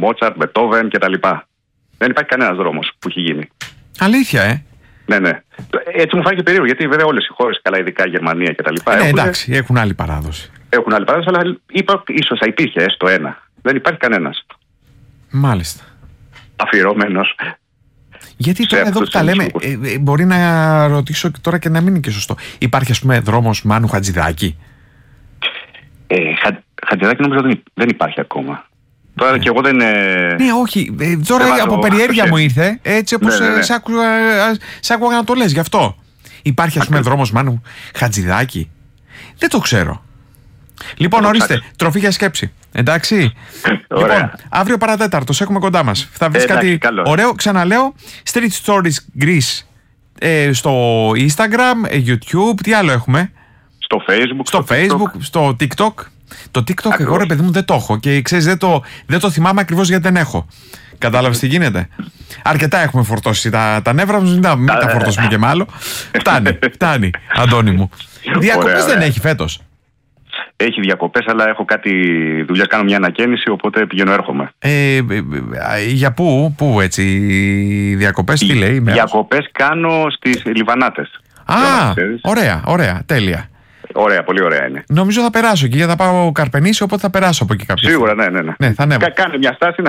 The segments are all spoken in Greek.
Μότσαρτ, Μπετόβεν κτλ. Δεν υπάρχει κανένας δρόμος που έχει γίνει. Αλήθεια, Ναι. Έτσι μου φάνηκε περίεργο, γιατί βέβαια όλες οι χώρες, καλά ειδικά η Γερμανία κτλ. Εντάξει, έχουν άλλη παράδοση. Έχουν άλλη παράδοση, αλλά είπα ίσως θα υπήρχε έστω ένα. Δεν υπάρχει κανένας. Μάλιστα. Αφιερωμένος. Γιατί τώρα εδώ που τα λέμε, μπορεί να ρωτήσω τώρα και να μην είναι και σωστό. Υπάρχει, ας πούμε, δρόμος Μάνου Χατζηδάκη? Χατζηδάκη νομίζω δεν υπάρχει ακόμα. Τώρα και εγώ δεν. Ναι, όχι. Τώρα από περιέργεια μου ήρθε, έτσι όπως σ' άκουγα να το λες, γι' αυτό. Υπάρχει, ας πούμε, δρόμος Μάνου Χατζηδάκη? Δεν το ξέρω. Λοιπόν, ορίστε, τροφή για σκέψη. Εντάξει. Λοιπόν, αύριο παρατέταρτο έχουμε κοντά μας. Θα βρεις κάτι ωραίο. Ξαναλέω, Street Stories Greece στο Instagram, YouTube, τι άλλο έχουμε? Στο Facebook, στο TikTok. Το TikTok εγώ, ρε παιδί μου, δεν το έχω και ξέρεις, δεν το θυμάμαι ακριβώς γιατί δεν έχω. Κατάλαβες τι γίνεται? Αρκετά έχουμε φορτώσει τα νεύρα μας, μην τα φορτώσουμε και μάλλον. Φτάνει, Αντώνη μου. Διακοπές δεν έχει φέτος? Έχει διακοπές, αλλά έχω κάτι δουλειά, κάνω μια ανακαίνιση, οπότε πηγαίνω έρχομαι. Για πού έτσι διακοπές, τι λέει? Διακοπές κάνω στις Λιβανάτες. Ωραία, τέλεια. Ωραία, πολύ ωραία είναι. Νομίζω θα περάσω εκεί, γιατί θα πάω Καρπενήσι, οπότε θα περάσω από εκεί κάποια στιγμή. Σίγουρα, ναι. Θα ανέβω. Κάνε μια στάση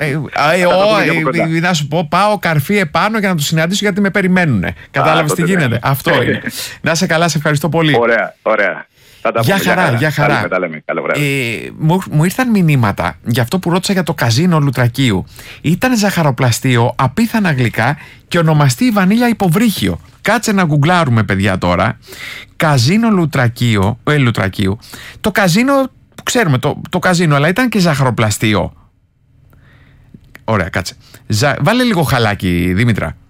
να σου πω, πάω καρφί επάνω για να τους συναντήσω, γιατί με περιμένουνε. Κατάλαβες τι γίνεται? Αυτό είναι. Να είσαι καλά, σε ευχαριστώ πολύ. Ωραία. Γεια χαρά. Μου ήρθαν μηνύματα για αυτό που ρώτησα για το καζίνο Λουτρακίου. Ήταν ζαχαροπλαστείο, απίθανα γλυκά και ονομαστεί η βανίλια υποβρύχιο. Κάτσε να γκουγκλάρουμε, παιδιά, τώρα. Καζίνο Λουτρακίου. Το καζίνο, ξέρουμε το καζίνο, αλλά ήταν και ζαχαροπλαστείο. Ωραία, κάτσε. Βάλε λίγο χαλάκι, Δήμητρα.